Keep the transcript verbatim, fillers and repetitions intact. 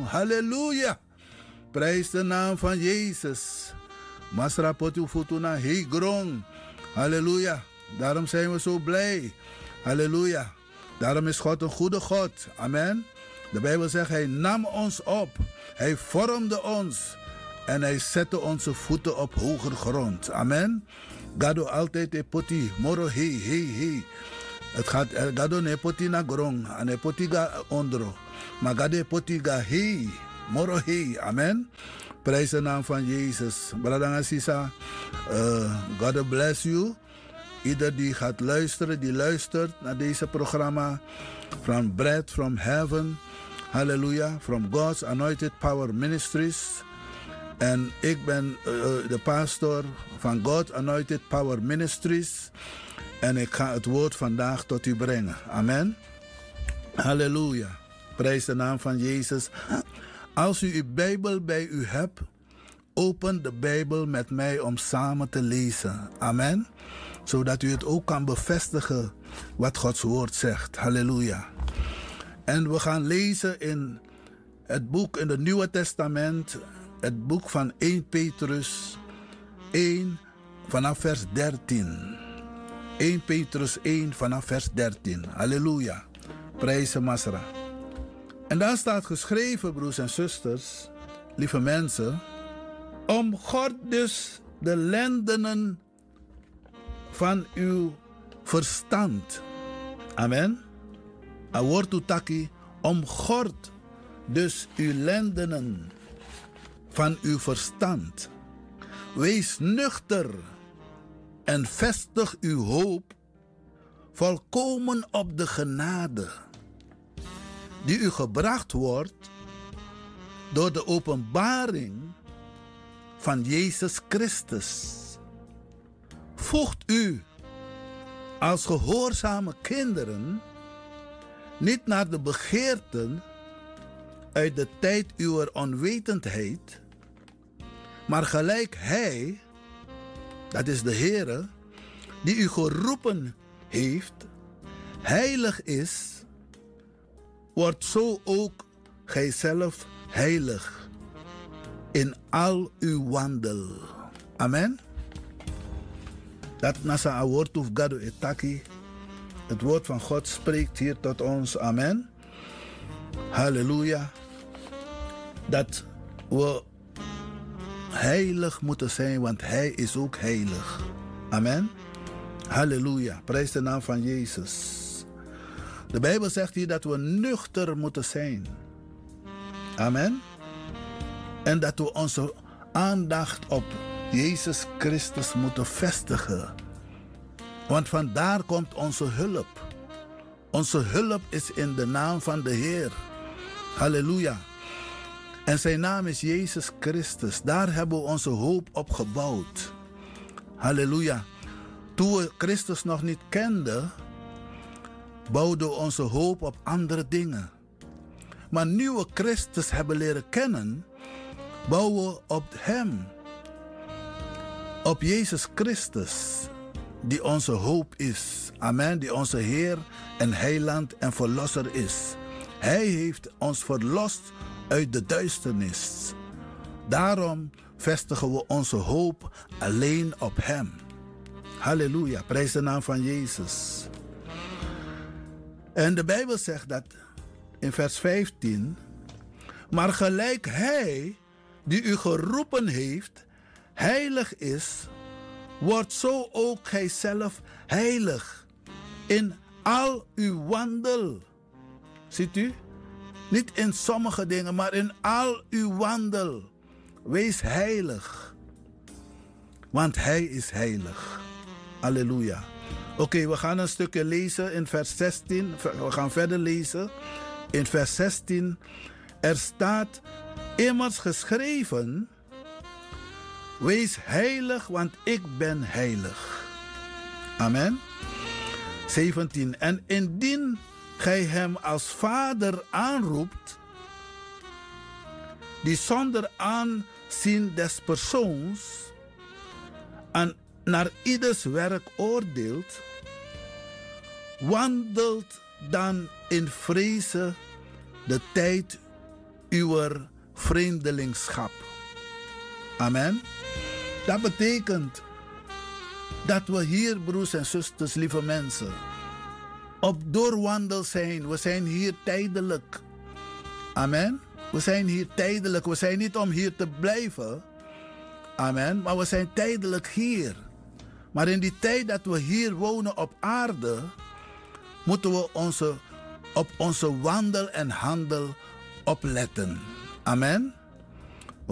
Halleluja. Prijs de naam van Jezus. Masra potu futuna higron. Halleluja. Daarom zijn we zo blij. Halleluja. Daarom is God een goede God. Amen. De Bijbel zegt, hij nam ons op. Hij vormde ons. En hij zette onze voeten op hoger grond. Amen. Gado altijd e poti. Moro he, he, he. Het gaat, gado ne poti na grong. En e poti ga ondro. Maar gado e poti ga he. Moro he. Amen. Prijs de naam van Jezus. Bradanga Sisa. Uh, God bless you. Ieder die gaat luisteren, die luistert naar deze programma. From Bread from Heaven. Halleluja. From God's Anointed Power Ministries. En ik ben uh, de pastor van God's Anointed Power Ministries. En ik ga het woord vandaag tot u brengen. Amen. Halleluja. Prijs de naam van Jezus. Als u uw Bijbel bij u hebt, open de Bijbel met mij om samen te lezen. Amen. Zodat u het ook kan bevestigen wat Gods woord zegt. Halleluja. En we gaan lezen in het boek in het Nieuwe Testament. Het boek van Eerste Petrus één vanaf vers dertien. Eerste Petrus één vanaf vers dertien. Halleluja. Prijs de Masra. En daar staat geschreven, broers en zusters, lieve mensen, om God dus de lendenen van uw verstand. Amen. A woord utaki, om God dus uw lendenen van uw verstand. Wees nuchter en vestig uw hoop volkomen op de genade die u gebracht wordt door de openbaring van Jezus Christus. Voegt u als gehoorzame kinderen niet naar de begeerten uit de tijd uw onwetendheid, maar gelijk Hij, dat is de Heere, die u geroepen heeft, heilig is, wordt zo ook gijzelf heilig in al uw wandel. Amen. Dat nasa a woord of gado etaki. Het woord van God spreekt hier tot ons. Amen. Halleluja. Dat we heilig moeten zijn, want Hij is ook heilig. Amen. Halleluja. Prijs de naam van Jezus. De Bijbel zegt hier dat we nuchter moeten zijn. Amen. En dat we onze aandacht op Jezus Christus moeten vestigen. Want vandaar komt onze hulp. Onze hulp is in de naam van de Heer. Halleluja. En zijn naam is Jezus Christus. Daar hebben we onze hoop op gebouwd. Halleluja. Toen we Christus nog niet kenden, bouwden we onze hoop op andere dingen. Maar nu we Christus hebben leren kennen, bouwen we op Hem. Op Jezus Christus, die onze hoop is. Amen, die onze Heer en Heiland en Verlosser is. Hij heeft ons verlost uit de duisternis. Daarom vestigen we onze hoop alleen op Hem. Halleluja, prijs de naam van Jezus. En de Bijbel zegt dat in vers vijftien. Maar gelijk Hij die u geroepen heeft, heilig is, wordt zo ook gij zelf heilig in al uw wandel. Ziet u? Niet in sommige dingen, maar in al uw wandel. Wees heilig, want Hij is heilig. Halleluja. Oké, okay, we gaan een stukje lezen in vers zestien. We gaan verder lezen. In vers zestien. Er staat immers geschreven: wees heilig, want ik ben heilig. Amen. zeventien. En indien gij hem als vader aanroept, die zonder aanzien des persoons en naar ieders werk oordeelt, wandelt dan in vreze de tijd uw vreemdelingschap. Amen. Dat betekent dat we hier, broers en zusters, lieve mensen, op doorwandel zijn. We zijn hier tijdelijk. Amen. We zijn hier tijdelijk. We zijn niet om hier te blijven. Amen. Maar we zijn tijdelijk hier. Maar in die tijd dat we hier wonen op aarde, moeten we onze, op onze wandel en handel opletten. Amen.